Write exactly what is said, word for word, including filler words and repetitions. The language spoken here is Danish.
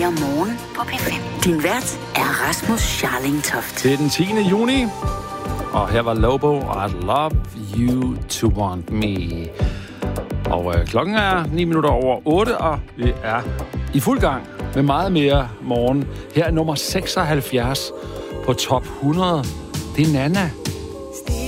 fire morgen på P fem. Din vært er Rasmus Scharling Toft. Det er den tiende juni, og her var Lobo, I'd love you to want me. Og øh, klokken er ni minutter over otte, og vi er i fuld gang med meget mere morgen. Her er nummer seksoghalvfjerds på top hundrede. Det er Nana.